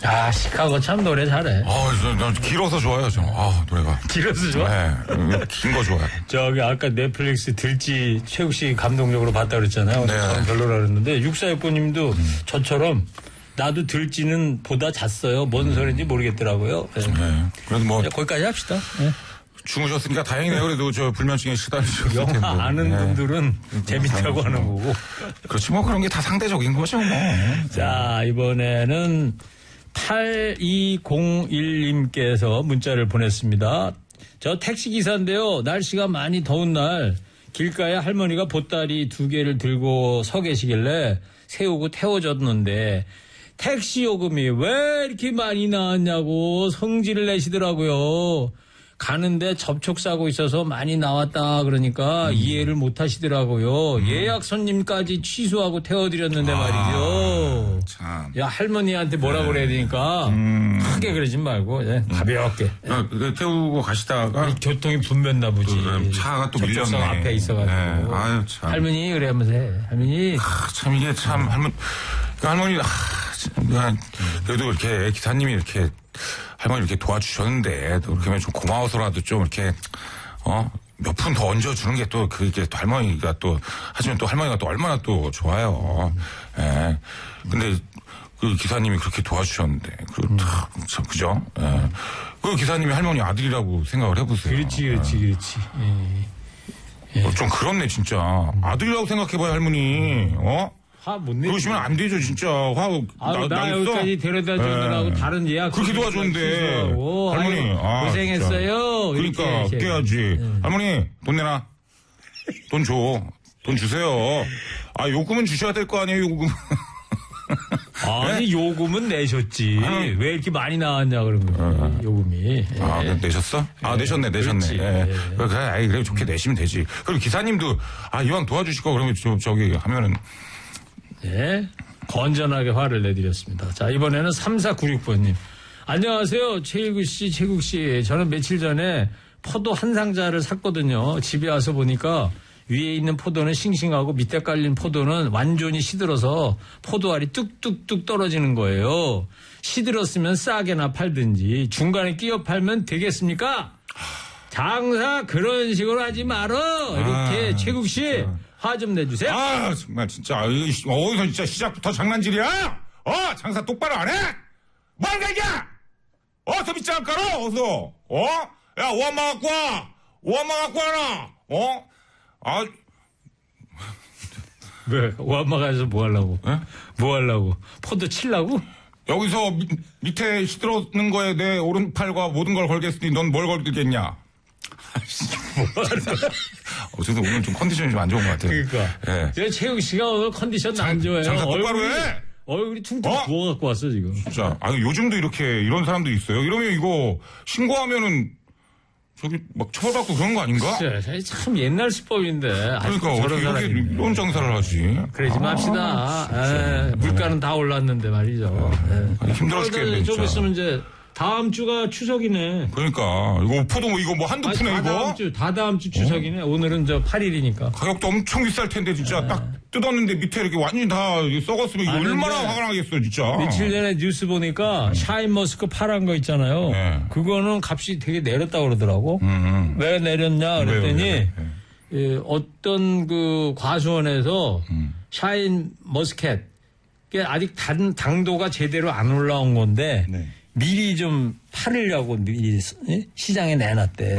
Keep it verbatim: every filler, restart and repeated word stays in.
아, 시카고 참 노래 잘해. 아, 저, 저 길어서 좋아요, 저. 아, 노래가. 길어서 좋아? 네, 긴 거 좋아요. 저기 아까 넷플릭스 들지 최욱 씨 감동적으로 봤다 그랬잖아요. 네. 저는 별로라 그랬는데 육사육구님도 음. 저처럼 나도 들지는 보다 잤어요. 뭔 소리인지 모르겠더라고요. 네. 네. 그래도 뭐. 거기까지 합시다. 네. 주무셨으니까 다행이네요. 그래도 저 불면증에 시달리셨을 텐데. 영화 아는 네. 분들은 재밌다고 하는 거고. 그렇지 뭐 그런 게 다 상대적인 거죠 뭐. 자, 이번에는 팔이공일님께서 문자를 보냈습니다. 저 택시기사인데요. 날씨가 많이 더운 날 길가에 할머니가 보따리 두 개를 들고 서 계시길래 세우고 태워줬는데 택시 요금이 왜 이렇게 많이 나왔냐고 성질을 내시더라고요. 가는데 접촉사고 있어서 많이 나왔다 그러니까 음. 이해를 못 하시더라고요. 음. 예약 손님까지 취소하고 태워드렸는데 아, 말이죠. 참. 야, 할머니한테 뭐라 네. 그래야 되니까 음. 크게 그러지 말고 예, 가볍게. 음. 예. 태우고 가시다가 교통이 분변나 보지. 그, 차가 또 밀렸네. 앞에 있어가지고. 네. 아유, 참. 할머니 그래야면서 해. 할머니. 아, 참 이게 참 할머니. 그 할머니 아, 참, 그래도 이렇게 기사님이 이렇게 할머니 이렇게 도와주셨는데 또 그러면 좀 고마워서라도 좀 이렇게 어 몇 푼 더 얹어주는 게 또 그게 또 할머니가 또 하시면 또 할머니가 또 얼마나 또 좋아요. 예. 근데 그 기사님이 그렇게 도와주셨는데 그 참 그죠? 예. 그 기사님이 할머니 아들이라고 생각을 해보세요. 그렇지, 그렇지, 예. 그렇지. 예. 예. 어, 좀 그렇네 진짜. 아들이라고 생각해봐요 할머니. 어? 화 못 내. 그러시면 안 되죠, 진짜. 화, 아, 나, 나 여기까지 데려다 주느라고 네. 다른 예약. 그렇게 도와줬는데. 할머니. 아, 고생했어요. 그러니까, 깨야지. 네. 할머니, 돈 내놔. 돈 줘. 돈 주세요. 아, 요금은 주셔야 될 거 아니에요, 요금. 아니, 네? 요금은 내셨지. 아, 왜 이렇게 많이 나왔냐, 그런 거. 아, 요금이. 아, 네. 내셨어? 아, 내셨네, 내셨네. 예. 네. 그래, 아이, 그래, 좋게 내시면 되지. 그리고 기사님도, 아, 이왕 도와주실 거 그러면 저, 저기 하면은. 네. 건전하게 화를 내드렸습니다. 자, 이번에는 삼사구육번님. 안녕하세요. 최일구 씨, 최국 씨. 저는 며칠 전에 포도 한 상자를 샀거든요. 집에 와서 보니까 위에 있는 포도는 싱싱하고 밑에 깔린 포도는 완전히 시들어서 포도알이 뚝뚝뚝 떨어지는 거예요. 시들었으면 싸게나 팔든지 중간에 끼어 팔면 되겠습니까? 장사 그런 식으로 하지 말어. 이렇게 아, 최국 씨. 화 좀 내주세요. 아, 정말 진짜 어디서 진짜 시작부터 장난질이야? 어, 장사 똑바로 안 해? 뭔가 이게? 어서 밑장 안 깔아? 어서? 어? 야, 오한마 갖고 와. 오한마 갖고 와라. 어? 아, 왜? 오한마 가서 뭐 하려고? 에? 뭐 하려고? 포도 칠라고? 여기서 미, 밑에 시들었는 거에 내 오른팔과 모든 걸 걸겠으니 넌 뭘 걸겠냐? 어쨌든 오늘 좀 컨디션이 좀 안 좋은 것 같아요. 그러니까. 예. 최욱 씨가 오늘 컨디션 장, 안 좋아요. 장사 똑바로 해. 얼굴이 퉁퉁 어? 부어갖고 왔어 지금. 진짜. 아 요즘도 이렇게 이런 사람도 있어요. 이러면 이거 신고하면은 저기 막 처벌받고 그런 거 아닌가? 진짜 참 옛날 수법인데. 그러니까 어떻게 이렇게 이런 장사를 하지? 그러지 아, 맙시다. 에이, 물가는 다 올랐는데 말이죠. 네. 힘들어 죽겠네. 좀 있으면 이제. 다음 주가 추석이네. 그러니까 이거 포도 뭐 이거 뭐 한두 아니, 푼에 다 이거. 다음 주, 다 다음 주 추석이네. 어? 오늘은 저 팔 일이니까. 가격도 엄청 비쌀 텐데 진짜 네. 딱 뜯었는데 밑에 이렇게 완전히 다 썩었으면 이거 얼마나 화가 나겠어 진짜. 며칠 전에 뉴스 보니까 네. 샤인머스크 파란 거 있잖아요. 네. 그거는 값이 되게 내렸다고 그러더라고. 음. 왜 내렸냐 그랬더니 왜, 왜, 왜. 예, 어떤 그 과수원에서 음. 샤인머스켓 아직 단, 당도가 제대로 안 올라온 건데. 네. 미리 좀 팔으려고 미리 시장에 내놨대.